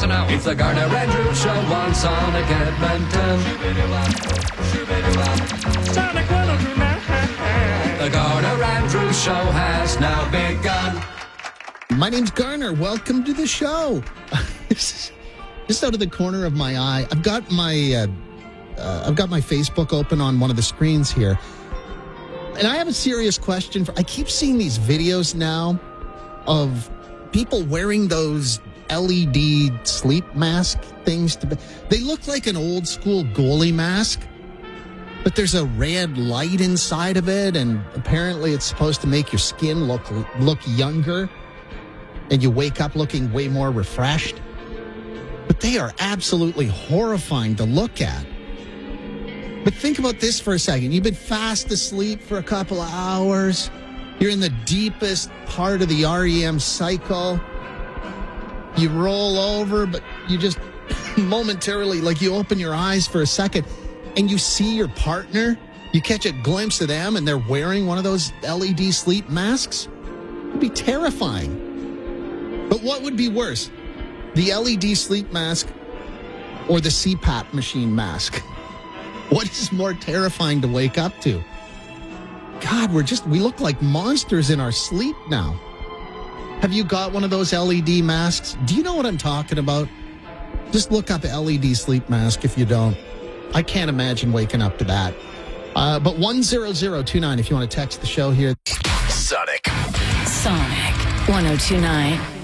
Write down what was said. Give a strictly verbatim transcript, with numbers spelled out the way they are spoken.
now. It's the Garner Andrews Show on Sonic Edmonton. Sonic one oh two nine. The Garner Andrews Show has now begun. My name's Garner. Welcome to the show. Just out of the corner of my eye, I've got my uh, uh, I've got my Facebook open on one of the screens here, and I have a serious question. For I keep seeing these videos now of people wearing those L E D sleep mask things. To be, they look like an old school goalie mask, but there's a red light inside of it, and apparently it's supposed to make your skin look look younger, and you wake up looking way more refreshed. But they are absolutely horrifying to look at. But think about this for a second. You've been fast asleep for a couple of hours. You're in the deepest part of the R E M cycle. You roll over, but you just momentarily, like you open your eyes for a second, and you see your partner. You catch a glimpse of them, and they're wearing one of those L E D sleep masks. It'd be terrifying. But what would be worse? The L E D sleep mask or the C PAP machine mask? What is more terrifying to wake up to? God, we're just, we look like monsters in our sleep now. Have you got one of those L E D masks? Do you know what I'm talking about? Just look up L E D sleep mask if you don't. I can't imagine waking up to that. Uh, but one zero zero two nine if you want to text the show here. Sonic. Sonic one oh two nine.